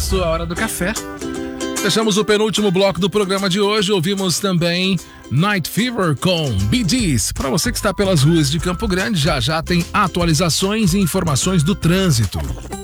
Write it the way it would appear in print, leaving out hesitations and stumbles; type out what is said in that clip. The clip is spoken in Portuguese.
sua hora do café. Fechamos o penúltimo bloco do programa de hoje. Ouvimos também Night Fever com Bee Gees. Para você que está pelas ruas de Campo Grande, já tem atualizações e informações do trânsito.